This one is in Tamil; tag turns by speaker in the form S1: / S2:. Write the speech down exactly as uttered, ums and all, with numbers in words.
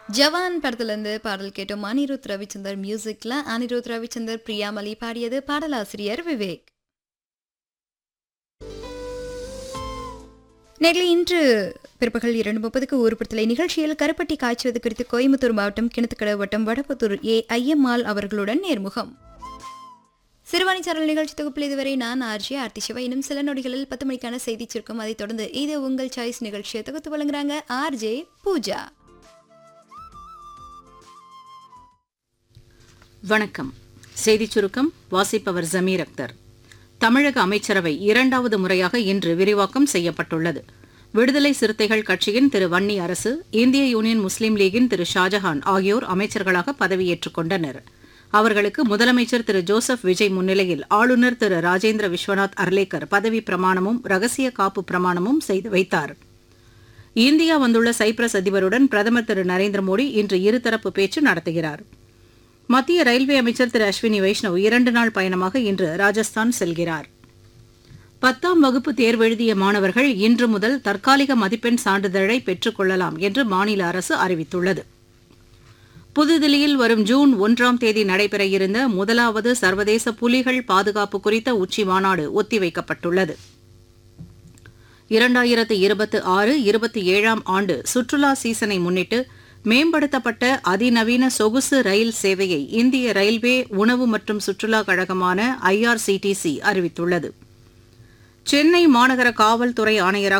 S1: ஜவான் படத்திலிருந்து பாடல் கேட்டோம். அனிருத் ரவிச்சந்தர் மியூசிக்ல அனிருத் ரவிச்சந்தர் பிரியாமலி பாடியது. பாடலாசிரியர் விவேக். நேரில் இன்று பிற்பகல் இரண்டு முப்பதுக்கு ஊர்படுத்தலை நிகழ்ச்சியில் கருப்பட்டி காய்ச்சுவது குறித்து கோயம்புத்தூர் மாவட்டம் கிணத்துக்கடவு வட்டம் வடபுத்தூர் ஏ ஐயம்மாள் அவர்களுடன் நேர்முகம். சிறுவாணி சாரல் நிகழ்ச்சி தொகுப்பில் இதுவரை நான் ஆர்ஜி ஆர்த்தி சிவா. இன்னும் சில நொடிகளில் பத்து மணிக்கான செய்தி சுருக்கம். அதைத் தொடர்ந்து இது உங்கள் சாய்ஸ் நிகழ்ச்சியை தொகுத்து வழங்குறாங்க ஆர்ஜே பூஜா.
S2: வணக்கம். செய்திச் சுருக்கம் வாசிப்பவர் ஜமீர் அக்தர். தமிழக அமைச்சரவை இரண்டாவது முறையாக இன்று விரிவாக்கம் செய்யப்பட்டுள்ளது. விடுதலை சிறுத்தைகள் கட்சியின் திரு வன்னி அரசு, இந்திய யூனியன் முஸ்லீம் லீகின் திரு ஷாஜஹான் ஆகியோர் அமைச்சர்களாக பதவியேற்றுக் கொண்டனர். அவர்களுக்கு முதலமைச்சர் திரு ஜோசப் விஜய் முன்னிலையில் ஆளுநர் திரு ராஜேந்திர விஸ்வநாத் அர்லேக்கர் பதவி பிரமாணமும் ரகசிய காப்பு பிரமாணமும் செய்து வைத்தார். இந்தியா வந்துள்ள சைப்ரஸ் அதிபருடன் பிரதமர் திரு நரேந்திர மோடி இன்று இருதரப்பு பேச்சு நடத்துகிறார். மத்திய ரயில்வே அமைச்சர் திரு அஸ்வினி வைஷ்ணவ் இரண்டு நாள் பயணமாக இன்று ராஜஸ்தான் செல்கிறார். பத்தாம் வகுப்பு தேர்வெழுதிய மாணவர்கள் இன்று முதல் தற்காலிக மதிப்பெண் சான்றிதழை பெற்றுக் கொள்ளலாம் என்று மாநில அரசு அறிவித்துள்ளது. புதுதில்லியில் வரும் ஜூன் ஒன்றாம் தேதி நடைபெற இருந்த முதலாவது சர்வதேச புலிகள் பாதுகாப்பு குறித்த உச்சி மாநாடு ஒத்திவைக்கப்பட்டுள்ளது. இரண்டாயிரத்து இருபத்தி ஆறு இருபத்தி ஏழாம் ஆண்டு சுற்றுலா சீசனை முன்னிட்டு மேம்படுத்தப்பட்ட அதிநவீன சொகுசு ரயில் சேவையை இந்திய ரயில்வே உணவு மற்றும் சுற்றுலா கழகமான I R C D C அறிவித்துள்ளது. சென்னை மாநகர காவல்துறை ஆணையராக